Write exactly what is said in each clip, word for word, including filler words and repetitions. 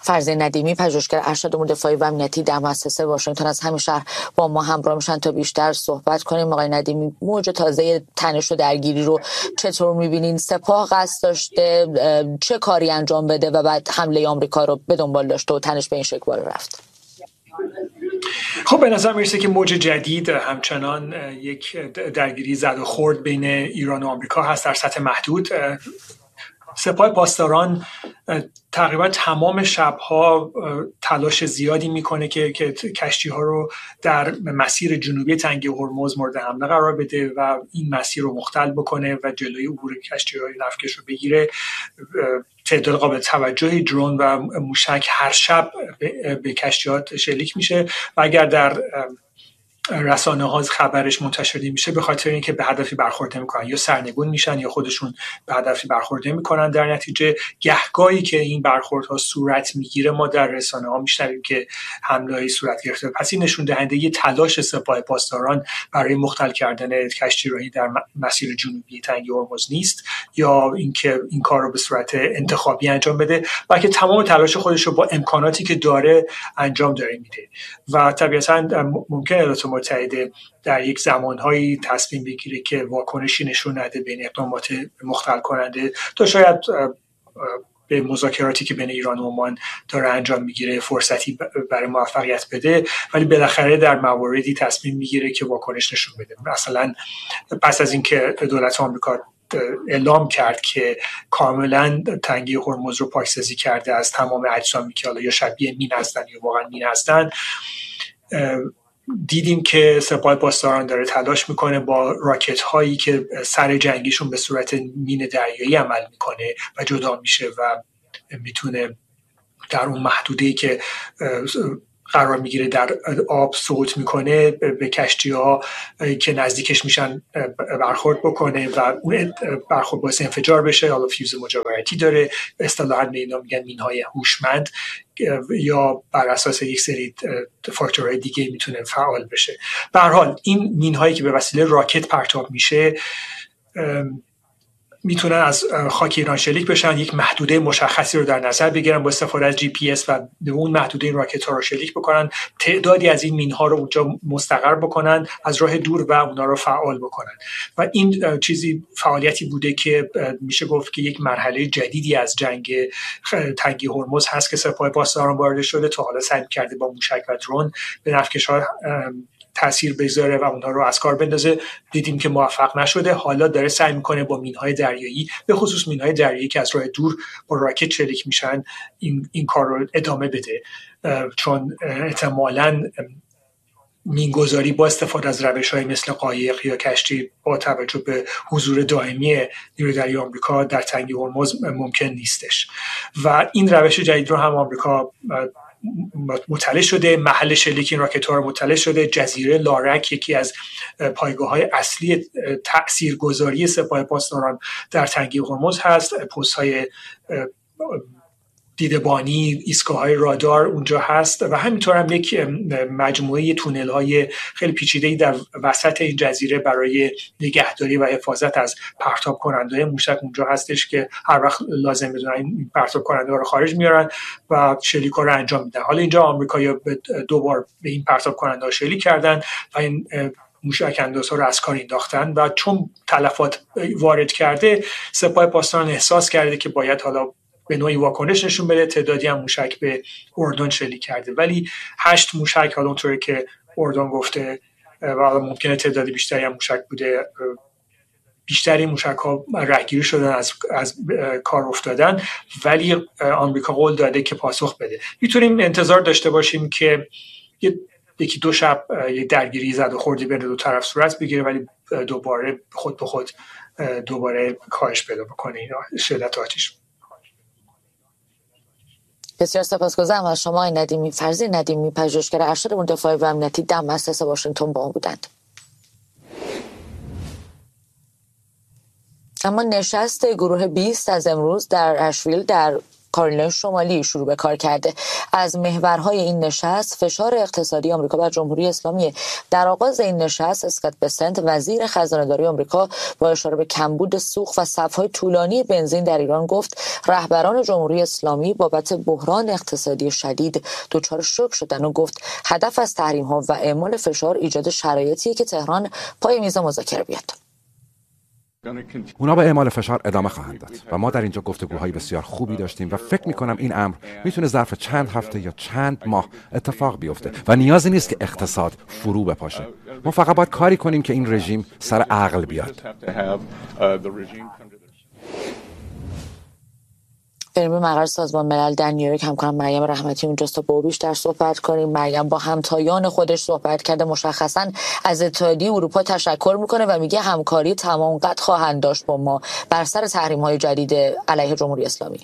فرزین ندیمی، پژوهشگر ارشد امور دفاعی و امنیتی در مؤسسه واشنگتن از همین شهر با ما همراه میشن تا بیشتر صحبت کنیم. آقای ندیمی، موج تازه تنش و درگیری رو چطور میبینین؟ سپاه قصد داشته چه کاری انجام بده و بعد حمله آمریکا رو به دنبال داشته و تنش به این شکل رفت؟ خب به نظر میرسه که موج جدید همچنان یک درگیری زد و خورد بین ایران و آمریکا هست در سطح محدود. سپاه پاسداران تقریبا تمام شبها تلاش زیادی میکنه که که کشتی ها رو در مسیر جنوبی تنگه هرمز مورد حمله قرار بده و این مسیر رو مختل بکنه و جلوی عبور کشتی های نفتکش رو بگیره. تعداد قابل توجهی درون و موشک هر شب به کشتیات شلیک میشه و اگر در رسانه ها خبرش منتشر میشه به خاطر اینکه به هدفی برخورد نمیکنن، یا سرنگون میشن یا خودشون به هدفی برخورد نمیکنن. در نتیجه گهگاهی که این برخوردها صورت میگیره ما در رسانه ها میشنویم که حمله‌ای صورت گرفته. پس این نشون دهنده یه تلاش سپاه پاسداران برای مختل کردن کشتیراهی در مسیر جنوبی تنگه هرمز نیست، یا اینکه این کار رو به صورت انتخابی انجام بده، بلکه تمام تلاش خودش رو با امکاناتی که داره انجام داره میده و طبیعتاً ممکنه متحده در یک زمانهایی تصمیم بگیره که واکنشی نشون نده بین اقدامات مختل کننده تا شاید به مذاکراتی که بین ایران و عمان داره انجام میگیره فرصتی برای موفقیت بده، ولی بالاخره در مواردی تصمیم میگیره که واکنش نشون بده. مثلا پس از اینکه دولت آمریکا اعلام کرد که کاملا تنگه هرمز رو پاکسازی کرده از تمام اجسامی که حالا یا شبیه مین هستن یا واقعا مین هستن، دیدیم که سپاه پاسداران داره تلاش میکنه با راکت هایی که سر جنگیشون به صورت مین دریایی عمل میکنه و جدا میشه و میتونه در اون محدوده‌ای که قرار میگیره در آب سقوط میکنه به کشتی ها که نزدیکش میشن برخورد بکنه و اون برخورد باعث انفجار بشه. حالا فیوز مجاورتی داره، اصطلاحاً به اینا میگن مین‌های هوشمند، یا بر اساس یک سری فاکتورهای دیگه میتونه فعال بشه. به هر حال این مین‌هایی که به وسیله راکت پرتاب میشه میتونن از خاک ایران شلیک بشن، یک محدوده مشخصی رو در نظر بگیرن با استفاده از جی پی اس و به اون محدوده این راکت ها رو شلیک بکنن، تعدادی از این مین ها رو اونجا مستقر بکنن، از راه دور و اونا رو فعال بکنن. و این چیزی فعالیتی بوده که میشه گفت که یک مرحله جدیدی از جنگ تنگه هرمز هست که سپاه پاسداران وارد شده. تا حالا سعی کرده با موشک و درون به نفتکش‌ها تاثیر بذاره و اونها رو از کار بندازه، دیدیم که موفق نشده. حالا داره سعی میکنه با مین‌های دریایی، به خصوص مین‌های دریایی که از راه دور با راکت شلیک میشن، این این کار رو ادامه بده، چون احتمالاً مینگذاری با استفاده از روش‌های مثل قایق یا کشتی با توجه به حضور دائمی نیروی دریایی آمریکا در تنگه هرمز ممکن نیستش و این روش جدید رو هم آمریکا مطلع شده. محل شلیک این راکت‌ها رو مطلع شده. جزیره لارک یکی از پایگاه‌های اصلی تاثیرگذاری سپاه پاسداران در تنگه هرمز هست. پست‌های دیدبانی، ایستگاه‌های رادار اونجا هست و همینطور هم یک مجموعه تونل‌های خیلی پیچیده‌ای در وسط این جزیره برای نگهداری و حفاظت از پرتاب کننده موشک اونجا هستش که هر وقت لازم بدونن این پرتاب کننده رو خارج میارن و شلیک‌ها رو انجام میدن. حالا اینجا آمریکایی‌ها دو بار به این پرتاب کننده شلیک کردن و این موشک اندازها رو از کار انداختن و چون تلفات وارد کرده سپاه پاسداران احساس کرده که باید حالا به نوعی واکنش نشون بده. تعدادی هم موشک به اردن شلیک کرده، ولی هشت موشک حالا اونطوری که اردن گفته و حالا ممکنه تعداد بیشتری هم موشک بوده، بیشتری موشک ها رهگیری شدن، از, از کار افتادن، ولی آمریکا قول داده که پاسخ بده. میتونیم انتظار داشته باشیم که یکی دو شب یک درگیری زد و خوردی بین دو طرف صورت بگیره، ولی دوباره خود به خود دوباره کاهش پیدا بکنه شدت آتش. بسیار سپاسگزارم از شما آقای ندیمی. فرزین ندیمی، پژوهشگر ارشد امور دفاعی و امنیتی در مؤسسه واشنگتن با ما بودند. اما نشست گروه بیست از امروز در اشویل در کارولینای شمالی شروع به کار کرده. از محورهای این نشست فشار اقتصادی آمریکا بر جمهوری اسلامی. در آغاز این نشست اسکات بسنت وزیر خزانه‌داری آمریکا با اشاره به کمبود سوخت و صف‌های طولانی بنزین در ایران گفت رهبران جمهوری اسلامی بابت بحران اقتصادی شدید دچار شوک شدن و گفت هدف از تحریم‌ها و اعمال فشار ایجاد شرایطی که تهران پای میز مذاکره بیاد. اونا به اعمال فشار ادامه خواهند داد و ما در اینجا گفتگوهای بسیار خوبی داشتیم و فکر میکنم این امر میتونه ظرف چند هفته یا چند ماه اتفاق بیفته و نیازی نیست که اقتصاد فرو بپاشه. ما فقط باید کاری کنیم که این رژیم سر عقل بیاد. بریم به مقر سازمان ملل در نیویورک. همکارم مریم رحمتی اونجاست تا با بیشتر صحبت کنیم. مریم با همتایان خودش صحبت کرده، مشخصا از اتحادیه اروپا تشکر میکنه و میگه همکاری تمام قد خواهند داشت با ما بر سر تحریم‌های جدید علیه جمهوری اسلامی.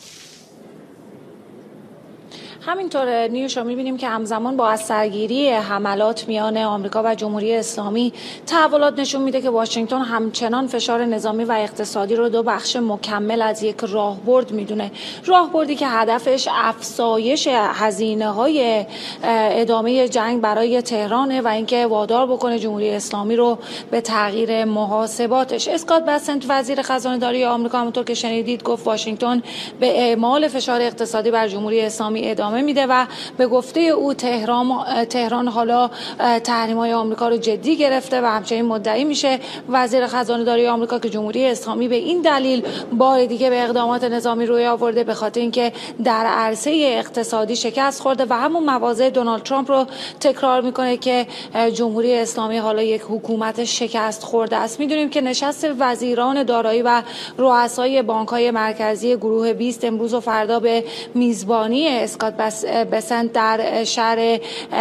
همینطور نیوش رو می‌بینیم که همزمان با از سرگیری حملات میان آمریکا و جمهوری اسلامی تحولات نشون میده که واشنگتن همچنان فشار نظامی و اقتصادی رو دو بخش مکمل از یک راهبرد میدونه. راهبردی که هدفش افزایش هزینه‌های ادامه جنگ برای تهران و اینکه وادار بکنه جمهوری اسلامی رو به تغییر محاسباتش. اسکات بسنت وزیر خزانه‌داری آمریکا همونطور که شنیدید گفت واشنگتن به اعمال فشار اقتصادی بر جمهوری اسلامی ادامه میده و به گفته او تهران تهران حالا تحریم‌های آمریکا رو جدی گرفته و همچنین مدعی میشه وزیر خزانه‌داری آمریکا که جمهوری اسلامی به این دلیل بار دیگه به اقدامات نظامی روی آورده به خاطر اینکه در عرصه اقتصادی شکست خورده و همون مواضع دونالد ترامپ رو تکرار میکنه که جمهوری اسلامی حالا یک حکومت شکست خورده است. میدونیم که نشست وزیران دارایی و رؤسای بانک‌های مرکزی گروه بیست امروز و فردا به میزبانی اسکات بسنت در شهر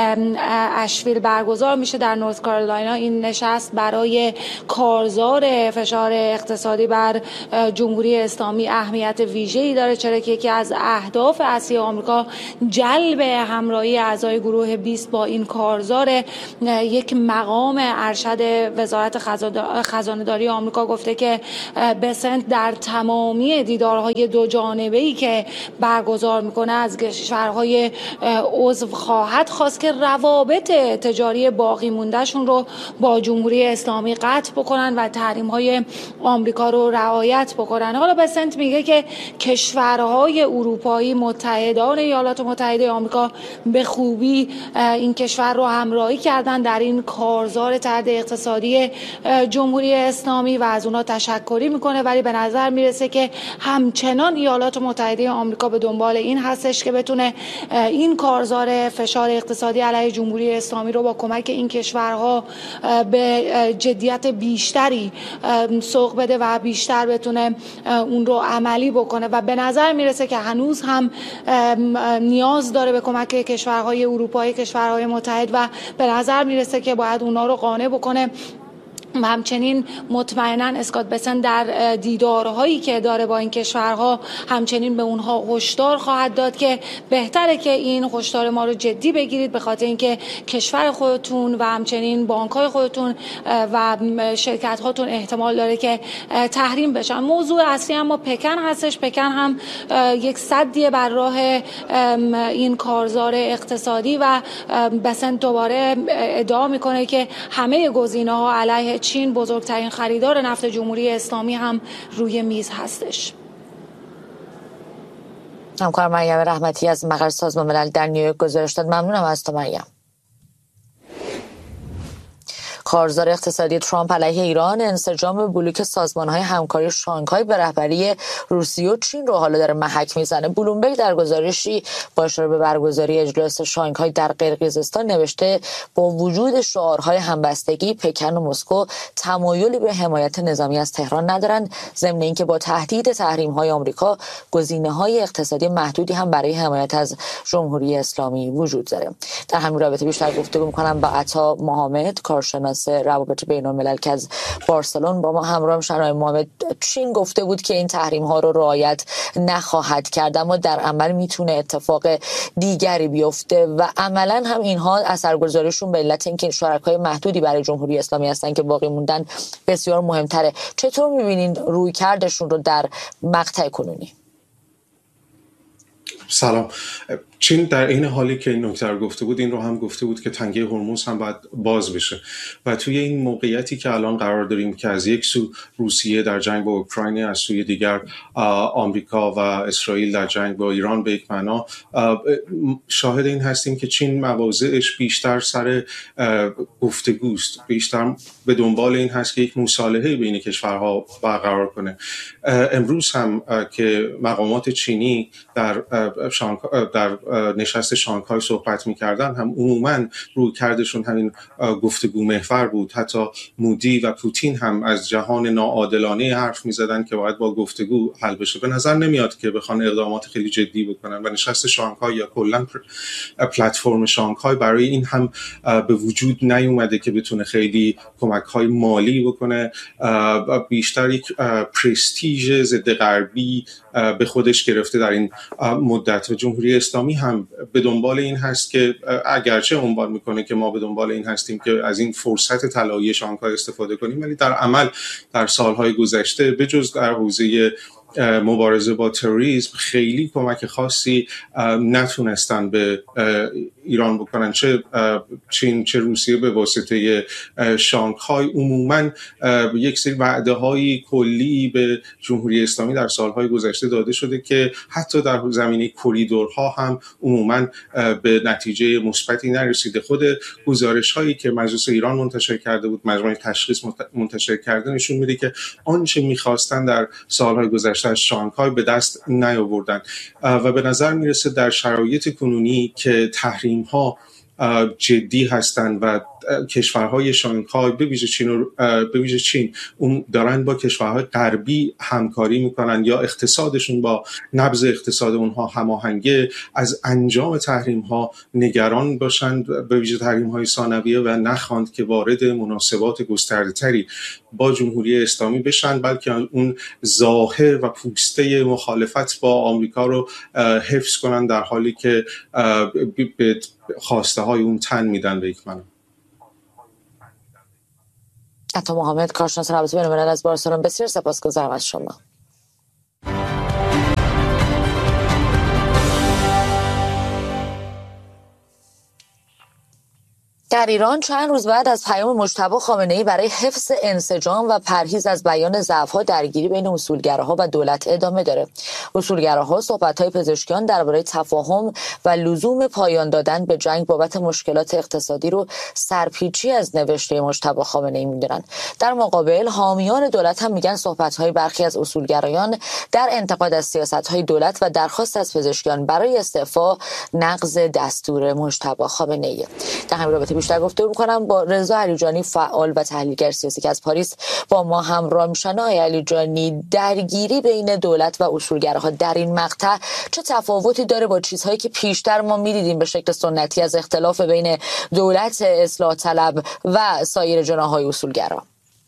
اشویل برگزار میشه در نورث کارولاینا. این نشست برای کارزار فشار اقتصادی بر جمهوری اسلامی اهمیت ویژه‌ای داره، چرا که یکی از اهداف اصلی آمریکا جلب همراهی اعضای گروه بیست با این کارزار. یک مقام ارشد وزارت خزانه‌داری آمریکا گفته که بسنت در تمامی دیدارهای دو جانبه‌ای که برگزار میکنه از کشورهای عضو خواهد خواست که روابط تجاری باقی موندهشون رو با جمهوری اسلامی قطع بکنن و تحریم‌های آمریکا رو رعایت بکنن. حالا بسنت میگه که کشورهای اروپایی متحدان ایالات متحده آمریکا به خوبی این کشور رو همراهی کردن در این کارزار طرد اقتصادی جمهوری اسلامی و از اونا تشکری میکنه، ولی به نظر میرسه که همچنان ایالات متحده آمریکا به دنبال این هستش که بتونه این کارزار فشار اقتصادی علیه جمهوری اسلامی رو با کمک این کشورها به جدیت بیشتری سوق بده و بیشتر بتونه اون رو عملی بکنه و به نظر میرسه که هنوز هم نیاز داره به کمک کشورهای اروپایی، کشورهای متحد و به نظر میرسه که باید اونا رو قانع بکنه. و همچنین مطمئنا اسکات بسنت در دیدارهایی که داره با این کشورها همچنین به اونها هشدار خواهد داد که بهتره که این هشدار ما رو جدی بگیرید، به خاطر اینکه کشور خودتون و همچنین بانک‌های خودتون و شرکت هاتون احتمال داره که تحریم بشن. موضوع اصلی اما پکن هستش. پکن هم یک سدیه بر راه این کارزار اقتصادی و بسنت دوباره ادعا میکنه که همه گزینه‌ها علیه چین، بزرگترین خریدار نفت جمهوری اسلامی، هم روی میز هستش. همکارم مریم رحمتی از مقر سازمان ملل در نیویورک گزارش داد. ممنونم از تو مریم. کارزار اقتصادی ترامپ علیه ایران انسجام بلوک سازمان‌های همکاری شانگهای به رهبری روسیه و چین رو حالا داره محک میزنه. بلومبرگ در گزارشی با اشاره به برگزاری اجلاس شانگهای در قرقیزستان نوشته با وجود شعارهای همبستگی پکن و مسکو تمایلی به حمایت نظامی از تهران ندارند، ضمن اینکه با تهدید تحریم‌های آمریکا گزینه‌های اقتصادی محدودی هم برای حمایت از جمهوری اسلامی وجود داره. در همین رابطه بیشتر گفتگو می‌کنم با عطا محمد، کارشناس روابط بین‌الملل که از بارسلون با ما همراه میشن. آقای محمد، چین گفته بود که این تحریم ها رو رعایت نخواهد کرد، اما در عمل میتونه اتفاق دیگری بیفته و عملا هم اینها اثرگذاریشون به علت اینکه شرکای محدودی برای جمهوری اسلامی هستن که باقی موندن بسیار مهمتره. چطور میبینین رویکردشون رو در مقطع کنونی؟ سلام. چین در این حالی که این نکته رو گفته بود، این رو هم گفته بود که تنگه هرمز هم باید باز بشه و توی این موقعیتی که الان قرار داریم که از یک سو روسیه در جنگ با اوکراین، از سوی دیگر آمریکا و اسرائیل در جنگ با ایران، به یک معنا شاهد این هستیم که چین مواضعش بیشتر سر گفتگوست، بیشتر به دنبال این هست که یک مصالحه بین کشورها برقرار کنه. امروز هم که مقامات چینی در در نشست شانگهای صحبت می‌کردن، هم عموماً روی کردشون همین گفتگو محور بود. حتی مودی و پوتین هم از جهان ناعادلانه حرف می‌زدن که باید با گفتگو حل بشه. به نظر نمیاد که بخوان اقدامات خیلی جدی بکنن و نشست شانگهای یا کلاً پلتفرم شانگهای برای این هم به وجود نیومده که بتونه خیلی کمک‌های مالی بکنه. بیشتر یک پرستیژ ضد غربی به خودش گرفته در این مدت و جمهوری اسلامی هم به دنبال این هست که اگرچه عنوان میکنه که ما به دنبال این هستیم که از این فرصت طلایی شانگهای استفاده کنیم، ولی در عمل در سالهای گذشته به جز در حوزه مبارزه با تروریسم خیلی کمک خاصی نتونستن به ایران بکنن. چه چین چه روسیه به واسطه شانگهای عموماً یک سری وعده‌های کلی به جمهوری اسلامی در سالهای گذشته داده شده که حتی در زمینه کریدورها هم عموماً به نتیجه مثبتی نرسیده. خود گزارش‌هایی که مجلس ایران منتشر کرده بود، مجموعه تشخیص منتشر کرده، نشون میده که آنچه می‌خواستن در سالهای گذشته از شانگهای به دست نیاوردن و به نظر میرسه در شرایط کنونی که تحریم ها جدی هستند و کشورهای شانگهای به ویژه چین به ویژه چین اون دارن با کشورهای غربی همکاری میکنن یا اقتصادشون با نبض اقتصاد اونها هماهنگه، از انجام تحریم ها نگران باشند، به ویژه تحریم های ثانویه، و نخواند که وارد مناسبات گسترده تری با جمهوری اسلامی بشن، بلکه اون ظاهر و پوسته مخالفت با آمریکا رو حفظ کنن در حالی که به خواسته های اون تن میدن. به یک معنا عطا محمد، کارشناس رابطه بین الملل از بارسلون، بسیار سپاسگزارم از شما. در ایران چند روز بعد از پیام مجتبی خامنه‌ای برای حفظ انسجام و پرهیز از بیان ضعف‌ها درگیری بین اصولگراها و دولت ادامه داره. اصولگراها صحبت‌های پزشکیان درباره تفاهم و لزوم پایان دادن به جنگ بابت مشکلات اقتصادی رو سرپیچی از نوشته مجتبی خامنه‌ای می‌دونن. در مقابل حامیان دولت هم میگن صحبت‌های برخی از اصولگرایان در انتقاد از سیاست‌های دولت و درخواست از پزشکیان برای استعفا نقض دستور مجتبی خامنه‌ای. در همین رابطه بیشتر گفتگو می‌کنم با رضا علیجانی، فعال و تحلیلگر سیاسی که از پاریس با ما همراه میشن. آقای علیجانی، درگیری بین دولت و اصولگراها در این مقطع چه تفاوتی داره با چیزهایی که پیشتر ما می‌دیدیم به شکل سنتی از اختلاف بین دولت اصلاح طلب و سایر جناح‌های اصولگرا؟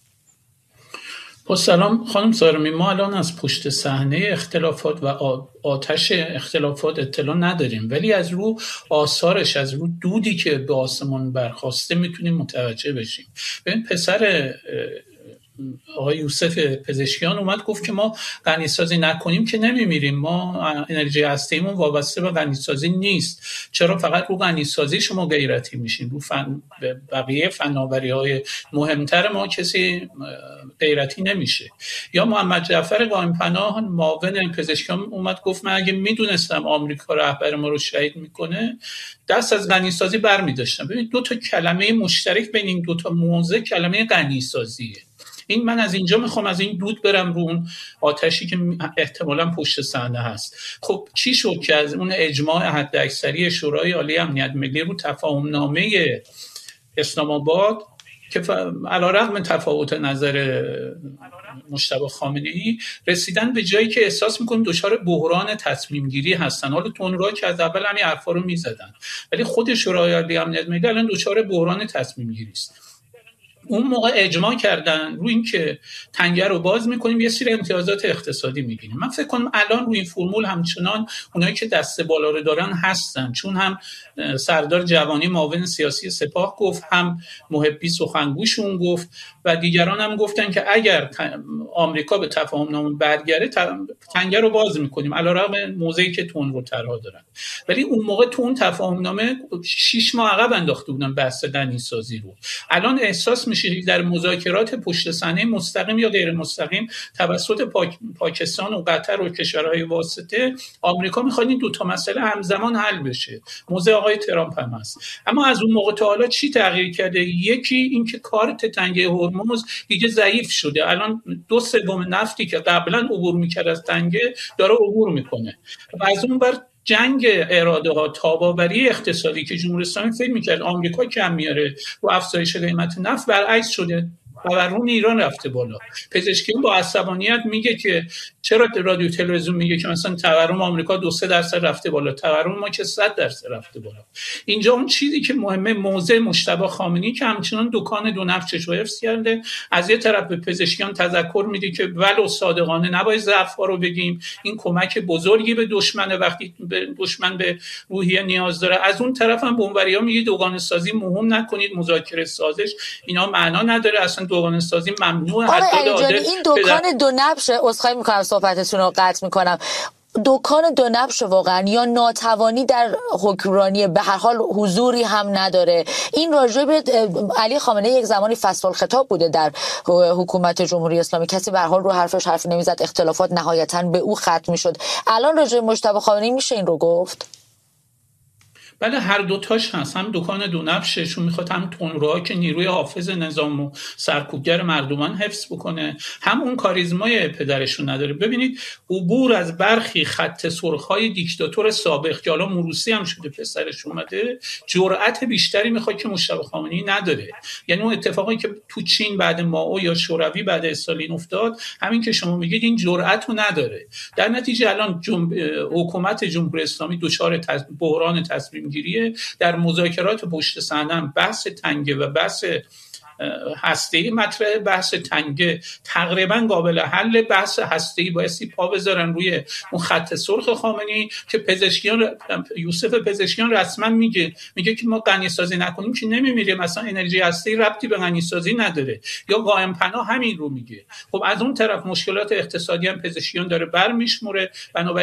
با سلام خانم سارمی، ما الان از پشت صحنه اختلافات و آتش اختلافات اطلاع نداریم، ولی از رو آثارش، از رو دودی که به آسمان برخاسته میتونیم متوجه بشیم. ببین، پسر آقای یوسف پزشکیان اومد گفت که ما غنیسازی نکنیم که نمیمیریم، ما انرژی هسته‌ایمون وابسته به غنیسازی نیست. چرا فقط رو غنیسازی شما غیرتی میشین؟ رو فن... بقیه فناوری‌های مهمتر ما کسی غیرتی نمیشه. یا محمد جعفر قائم پناه معاون پزشکیان اومد گفت من اگه میدونستم آمریکا رهبر ما رو شهید میکنه دست از غنیسازی برمی‌داشتم. ببین، دو تا کلمه مشترک بین این دو تا موضوع کلمه غنیسازیه. این من از اینجا میخوام از این دود برم رو اون آتشی که احتمالاً پشت صحنه هست. خب چی شد که از اون اجماع حداکثری شورای عالی امنیت ملی رو تفاهم نامه اسلام آباد که علیرغم تفاوت نظر مجتبی خامنه‌ای رسیدن به جایی که احساس میکنیم دچار بحران تصمیم گیری هستن. حالا تونرا که از اول همین حرفا رو میزدن، ولی خود شورای عالی امنیت ملی الان دچار بحران تصمیم گیری است. اون موقع اجماع کردن روی این که تنگه رو باز میکنیم یه سری امتیازات اقتصادی میگیریم. من فکر کنم الان روی این فرمول همچنان اونایی که دست بالا رو دارن هستن، چون هم سردار جوانی معاون سیاسی سپاه گفت، هم محبی سخنگوشون گفت و دیگران هم گفتن که اگر آمریکا به تفاهم نامه برگره تنگه رو باز میکنیم علیرغم موضعی که تون رو ترها دارن. ولی اون موقع تو اون تفاهم نامه شش ماه عقب انداخته بودن بحث دنیسازی رو. الان احساس میشه در مذاکرات پشت صحنه مستقیم یا غیر مستقیم توسط پاک... پاکستان و قطر و کشورهای واسطه آمریکا میخواد این دو تا مسئله همزمان حل بشه. موضع آقای ترامپ هم هست. اما از اون موقع تا حالا چی تغییر کرده؟ یکی اینکه کارت تنگه هرمز دیگه ضعیف شده. الان دو سوم نفتی که قبلا عبور میکرد از تنگه داره عبور میکنه و از اون بر جنگ اراده ها، تاباوری اقتصادی که جمهوری اسلامی فکر میکرد آمریکا کم میاره و افزایش قیمت نفت برعکس شده. تورم ایران رفته بالا. پزشکیان با عصبانیت میگه که چرا رادیو تلویزیون میگه که مثلا تورم آمریکا دو سه درصد رفته بالا، تورم ما که صد درصد رفته بالا. اینجا اون چیزی که مهمه موضع مجتبی خامنه‌ای که همچنان دکان دو نفچش رو حفظ کرده، از یه طرف به پزشکیان تذکر میده که ولو صادقانه نباید ضعف‌ها رو بگیم، این کمک بزرگی به دشمن وقتی به دشمن به روحیه نیاز داره. از اون طرف هم بمباریا میگه دوگانه سازی مهم نکنید، مذاکره سازش اینا معنا نداره، اصلا دوگانه سازی ممنوعه. حتی این دکان دو نبش عذرخواهی میکنم صحبتتون رو قطع میکنم، دکان دو نبش واقعا یا ناتوانی در حکمرانی به هر حال حضوری هم نداره. این راجع به علی خامنه یک زمانی فصل الخطاب بوده در حکومت جمهوری اسلامی، کسی به هر حال رو حرفش حرف نمیزد، اختلافات نهایتا به او ختم میشد. الان راجع به مجتبی خامنه‌ای میشه این رو گفت؟ بله هر دوتاش هست، هم دکان دو نبششون میخواد هم تندروها که نیروی حافظ نظام و سرکوبگر مردمان حفظ بکنه، هم اون کاریزمای پدرشون نداره. ببینید عبور از برخی خط سرخهای دیکتاتور سابق که حالا موروثی هم شده پسرش اومده، جرأت بیشتری میخواد که مجتبی خامنه‌ای نداره. یعنی اون اتفاقی که تو چین بعد مائو یا شوروی بعد استالین افتاد، همین که شما میگید این جرأت رو نداره. در نتیجه الان جمع... حکومت جمهوری اسلامی دچار تز... بحران تصمیم گیریه. در مذاکرات پشت صحنه بحث تنگه و بحث هسته‌ای مطرحه. بحث تنگه تقریبا قابل حل، بحث هسته‌ای بایستی پا بذارن روی اون خط سرخ خامنه‌ای که پزشکیان یوسف پزشکیان رسما میگه میگه که ما غنی‌سازی نکنیم که نمیمیریم، مثلا انرژی هسته‌ای ربطی به غنی‌سازی نداره. یا قائم پناه همین رو میگه. خب از اون طرف مشکلات اقتصادی هم پزشکیان داره برمیشموره. بنابراین